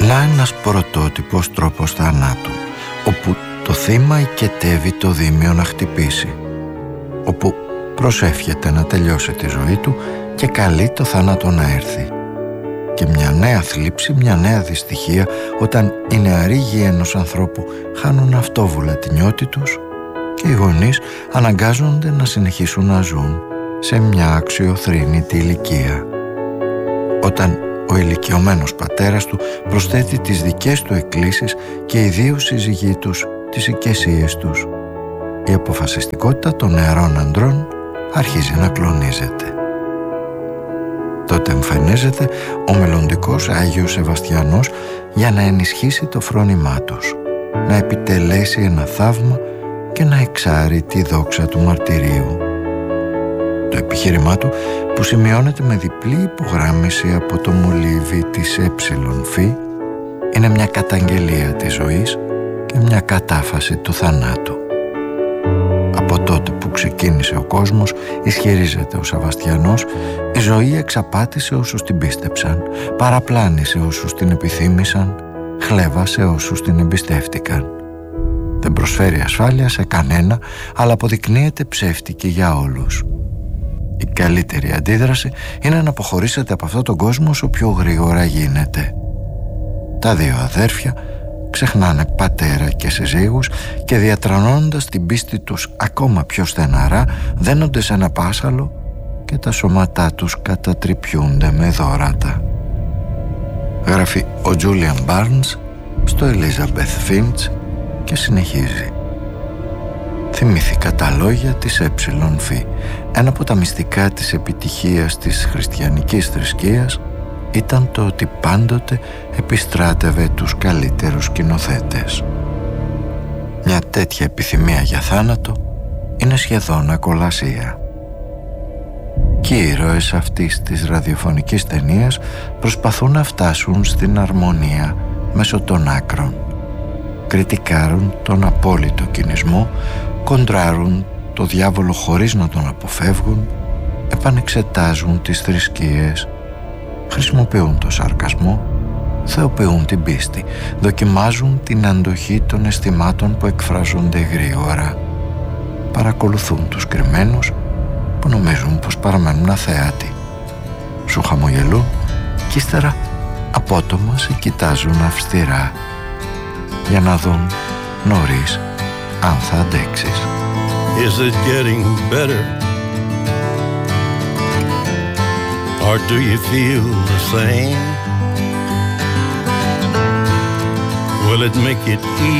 Να ένας πρωτότυπος τρόπος θανάτου, όπου το θύμα οικετεύει το δίμιο να χτυπήσει, όπου προσεύχεται να τελειώσει τη ζωή του και καλεί το θάνατο να έρθει. Και μια νέα θλίψη, μια νέα δυστυχία, όταν οι νεαροί γη ενός ανθρώπου χάνουν αυτόβουλα τη νιώτη τους και οι γονείς αναγκάζονται να συνεχίσουν να ζουν σε μια αξιοθρήνητη ηλικία. Όταν ο ηλικιωμένος πατέρας του προσθέτει τις δικές του εκκλήσεις και οι δύο σύζυγοί τους τις οικεσίες τους, η αποφασιστικότητα των νεαρών ανδρών αρχίζει να κλονίζεται. Τότε εμφανίζεται ο μελλοντικός Άγιος Σεβαστιανός για να ενισχύσει το φρόνημά τους, να επιτελέσει ένα θαύμα και να εξάρει τη δόξα του μαρτυρίου. Το επιχείρημά του, που σημειώνεται με διπλή υπογράμμιση από το μολύβι της ΕΦ, είναι μια καταγγελία της ζωής και μια κατάφαση του θανάτου. Από τότε που ξεκίνησε ο κόσμος, ισχυρίζεται ο Σεβαστιανός, η ζωή εξαπάτησε όσους την πίστεψαν, παραπλάνησε όσους την επιθύμησαν, χλέβασε όσους την εμπιστεύτηκαν. Δεν προσφέρει ασφάλεια σε κανένα, αλλά αποδεικνύεται ψεύτικη για όλους. Η καλύτερη αντίδραση είναι να αποχωρήσετε από αυτόν τον κόσμο όσο πιο γρήγορα γίνεται. Τα δύο αδέρφια ξεχνάνε πατέρα και συζύγους και διατρανώνοντας την πίστη τους ακόμα πιο στεναρά δένονται σε ένα πάσαλο και τα σώματά τους κατατριπιούνται με δώρατα. Γράφει ο Τζούλιαν Μπάρνς στο Elizabeth Finch και συνεχίζει. Θυμήθηκα τα λόγια της ΕΦ. Ένα από τα μυστικά της επιτυχίας της χριστιανικής θρησκείας ήταν το ότι πάντοτε επιστράτευε τους καλύτερους σκηνοθέτες. Μια τέτοια επιθυμία για θάνατο είναι σχεδόν ακολασία. Και οι ήρωες αυτής της ραδιοφωνικής ταινίας προσπαθούν να φτάσουν στην αρμονία μέσω των άκρων. Κριτικάρουν τον απόλυτο κινησμό, κοντράρουν το διάβολο χωρίς να τον αποφεύγουν, επανεξετάζουν τις θρησκείες, χρησιμοποιούν το σαρκασμό, θεοποιούν την πίστη, δοκιμάζουν την αντοχή των αισθημάτων που εκφράζονται γρήγορα, παρακολουθούν τους κρυμμένους που νομίζουν πως παραμένουν αθέατοι, σου χαμογελούν και ύστερα απότομα σε κοιτάζουν αυστηρά για να δουν νωρίς αν θα αντέξεις. Is it getting better? Or do you feel the same? Will it make it easy?